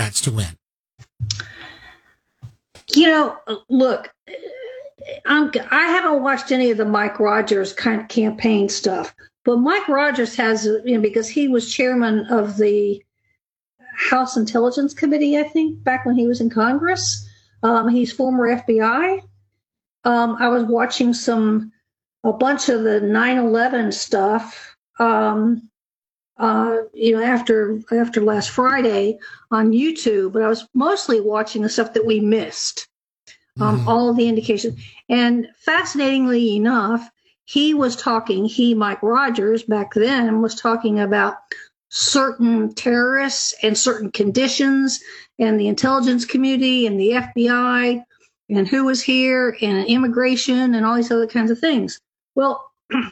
Democrats to win? Look, I haven't watched any of the Mike Rogers kind of campaign stuff, but Mike Rogers has, because he was chairman of the House Intelligence Committee, I think, back when he was in Congress. He's former FBI. I was watching a bunch of the 9/11 stuff, after last Friday on YouTube, but I was mostly watching the stuff that we missed. All of the indications. And fascinatingly enough, Mike Rogers, back then, was talking about certain terrorists and certain conditions and the intelligence community and the FBI and who was here and immigration and all these other kinds of things. Well,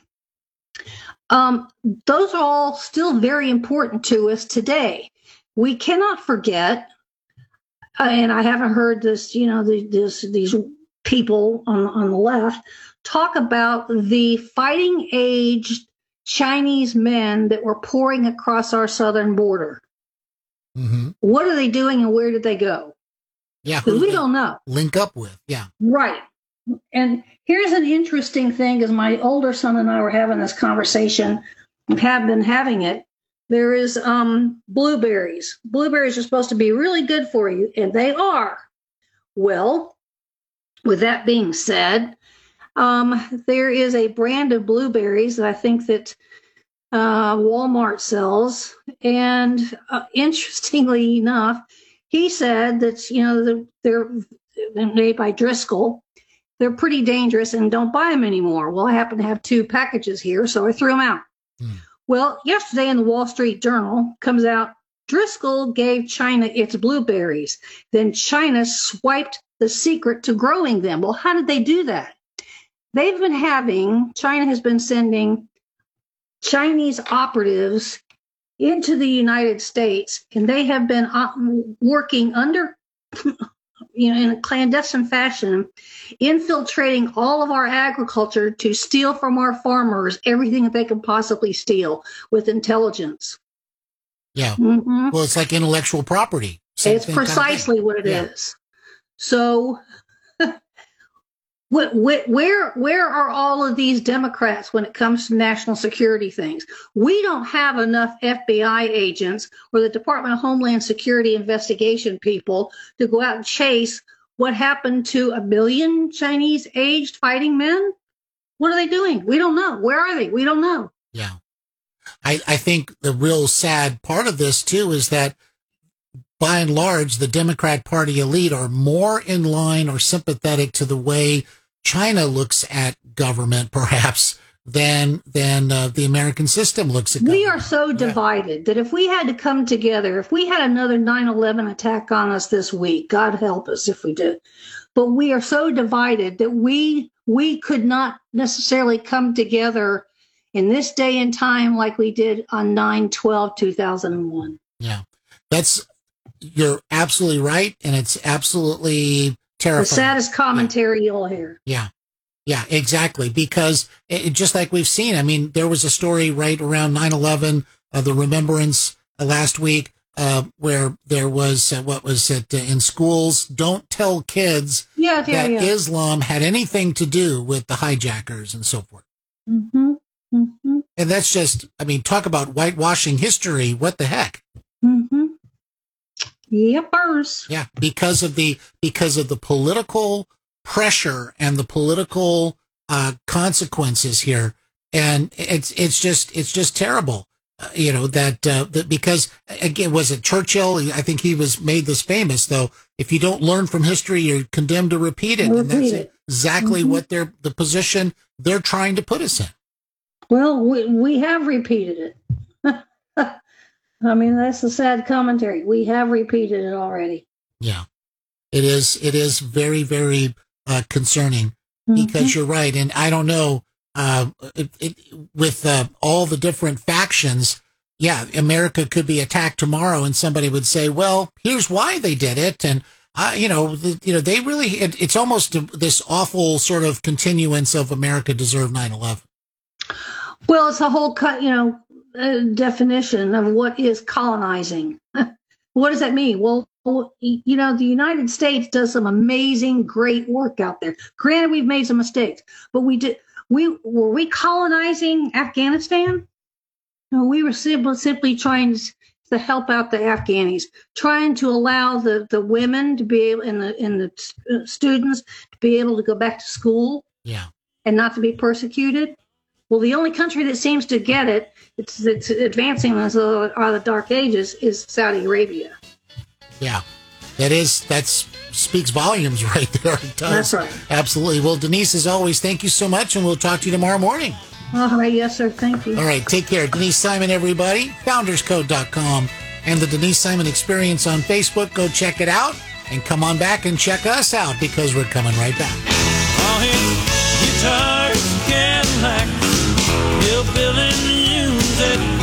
those are all still very important to us today. We cannot forget, and I haven't heard this, these people on the left talk about the fighting age Chinese men that were pouring across our southern border. Mm-hmm. What are they doing and where did they go? Yeah, because we don't know. Link up with, yeah. Right. And here's an interesting thing, because my older son and I were having this conversation, and have been having it. There is blueberries. Blueberries are supposed to be really good for you, and they are. Well, with that being said, there is a brand of blueberries that I think that Walmart sells, and interestingly enough, he said that they're made by Driscoll. They're pretty dangerous and don't buy them anymore. Well, I happen to have 2 packages here, so I threw them out. Well, yesterday in the Wall Street Journal comes out, Driscoll gave China its blueberries. Then China swiped the secret to growing them. Well, how did they do that? China has been sending Chinese operatives into the United States, and they have been working under, in a clandestine fashion, infiltrating all of our agriculture to steal from our farmers everything that they can possibly steal with intelligence. Yeah. Mm-hmm. Well, it's like intellectual property. It's precisely what it is. So where are all of these Democrats when it comes to national security things? We don't have enough FBI agents or the Department of Homeland Security investigation people to go out and chase what happened to 1 million Chinese aged fighting men. What are they doing? We don't know. Where are they? We don't know. Yeah. I think the real sad part of this, too, is that by and large, the Democrat Party elite are more in line or sympathetic to the way China looks at government, perhaps, than the American system looks at government. We are so divided that if we had to come together, if we had another 9/11 attack on us this week, God help us if we did, but we are so divided that we could not necessarily come together in this day and time like we did on 9/12/2001. Yeah, you're absolutely right, and it's absolutely terrifying. The saddest commentary you'll hear. Yeah. Yeah, exactly. Because just like we've seen, I mean, there was a story right around 9/11, the remembrance last week, where there was, in schools, don't tell kids that Islam had anything to do with the hijackers and so forth. Mm-hmm. Mm-hmm. And that's just, I mean, talk about whitewashing history. What the heck? Mm-hmm. Yepers. Yeah, because of the political pressure and the political consequences here, and it's just terrible. That because again, was it Churchill? I think he was made this famous though. If you don't learn from history, you're condemned to repeat it, and that's exactly what the position they're trying to put us in. Well, we have repeated it. I mean, that's the sad commentary. We have repeated it already. Yeah, it is very, very concerning because you're right. And I don't know, with all the different factions, yeah, America could be attacked tomorrow and somebody would say, well, here's why they did it. And, they really, it's almost this awful sort of continuance of America deserved 9/11. Well, it's a whole definition of what is colonizing. What does that mean? Well, Well, you know, the United States does some amazing, great work out there. Granted, we've made some mistakes, but were we colonizing Afghanistan? No, we were simply trying to help out the Afghanis, trying to allow the women to be able, and the students to be able to go back to school, Yeah, and not to be persecuted. Well, the only country that seems to get it, it's advancing as are the Dark Ages, is Saudi Arabia. yeah. That speaks volumes right there. It does. That's right. Absolutely. Well, Denise, as always, thank you so much, and we'll talk to you tomorrow morning. All right, yes, sir. Thank you. All right, take care. Denise Simon, everybody. FoundersCode.com and the Denise Simon Experience on Facebook. Go check it out, and come on back and check us out, because we're coming right back. All his guitars, Cadillac, hillbilly music.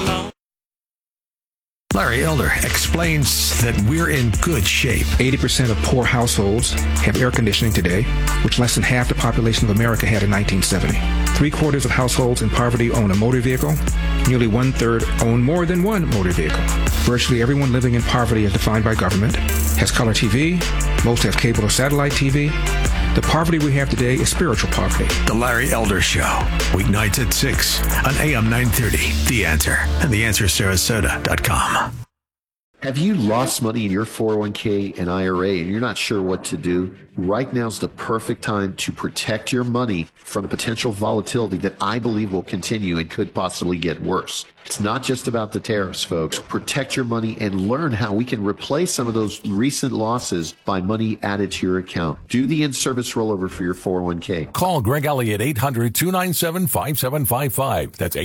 Larry Elder explains that we're in good shape. 80% of poor households have air conditioning today, which less than half the population of America had in 1970. 3/4 of households in poverty own a motor vehicle. Nearly 1/3 own more than one motor vehicle. Virtually everyone living in poverty as defined by government has color TV. Most have cable or satellite TV. The poverty we have today is spiritual poverty. The Larry Elder Show, weeknights at 6 on AM 930. The Answer and theanswersarasota.com. Have you lost money in your 401k and IRA and you're not sure what to do? Right now is the perfect time to protect your money from potential volatility that I believe will continue and could possibly get worse. It's not just about the tariffs, folks. Protect your money and learn how we can replace some of those recent losses by money added to your account. Do the in-service rollover for your 401k. Call Greg Elliott 800-297-5755. That's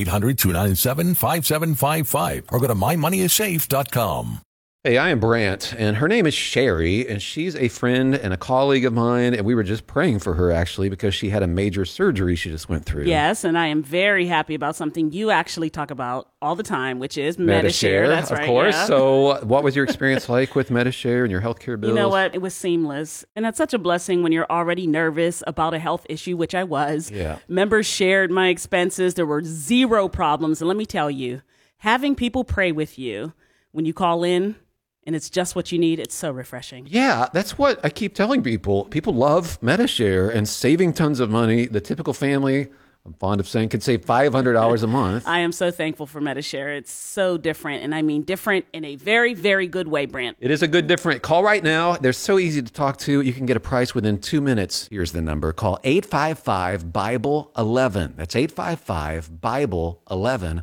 800-297-5755. Or go to mymoneyissafe.com. Hey, I am Brant, and her name is Sherry, and she's a friend and a colleague of mine, and we were just praying for her, actually, because she had a major surgery she just went through. Yes, and I am very happy about something you actually talk about all the time, which is Medi-Share. That's right, of course. yeah. So what was your experience like with Medi-Share and your healthcare bills? You know what? It was seamless, and that's such a blessing when you're already nervous about a health issue, which I was. Yeah. Members shared my expenses. There were zero problems, and let me tell you, having people pray with you when you call in, and it's just what you need, it's so refreshing. Yeah, that's what I keep telling people. People love Medi-Share and saving tons of money. The typical family, I'm fond of saying, could save $500 a month. I am so thankful for Medi-Share. It's so different, and I mean different in a very, very good way, Brant. It is a good different. Call right now. They're so easy to talk to. You can get a price within 2 minutes. Here's the number. Call 855-BIBLE-11. That's 855-BIBLE-11.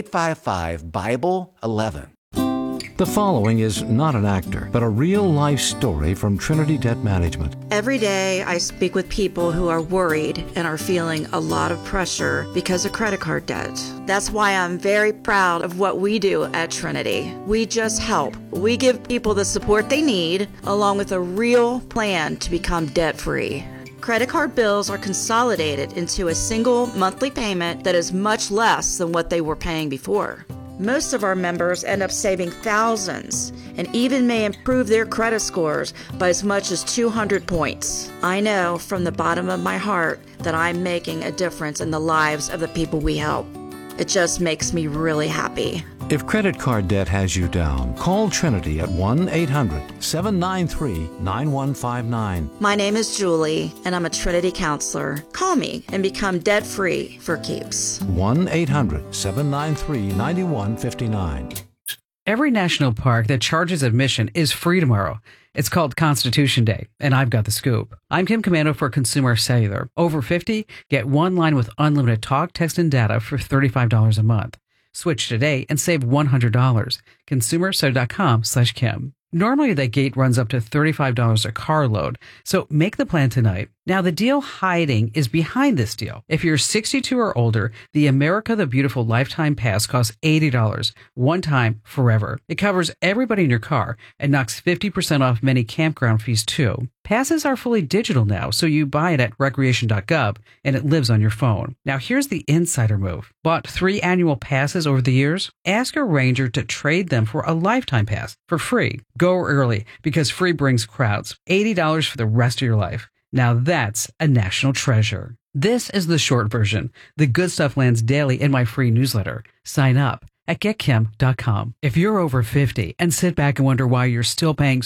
855-BIBLE-11. The following is not an actor, but a real-life story from Trinity Debt Management. Every day I speak with people who are worried and are feeling a lot of pressure because of credit card debt. That's why I'm very proud of what we do at Trinity. We just help. We give people the support they need, along with a real plan to become debt-free. Credit card bills are consolidated into a single monthly payment that is much less than what they were paying before. Most of our members end up saving thousands and even may improve their credit scores by as much as 200 points. I know from the bottom of my heart that I'm making a difference in the lives of the people we help. It just makes me really happy. If credit card debt has you down, call Trinity at 1-800-793-9159. My name is Julie, and I'm a Trinity counselor. Call me and become debt-free for keeps. 1-800-793-9159. Every national park that charges admission is free tomorrow. It's called Constitution Day, and I've got the scoop. I'm Kim Commando for Consumer Cellular. Over 50, get one line with unlimited talk, text, and data for $35 a month. Switch today and save $100. ConsumerCellular.com/Kim. Normally, that gate runs up to $35 a car load, so make the plan tonight. Now, the deal hiding is behind this deal. If you're 62 or older, the America the Beautiful Lifetime Pass costs $80, one time, forever. It covers everybody in your car and knocks 50% off many campground fees, too. Passes are fully digital now, so you buy it at recreation.gov and it lives on your phone. Now, here's the insider move. Bought 3 annual passes over the years? Ask a ranger to trade them for a lifetime pass for free. Go early because free brings crowds. $80 for the rest of your life. Now that's a national treasure. This is the short version. The good stuff lands daily in my free newsletter. Sign up at getkim.com. If you're over 50 and sit back and wonder why you're still paying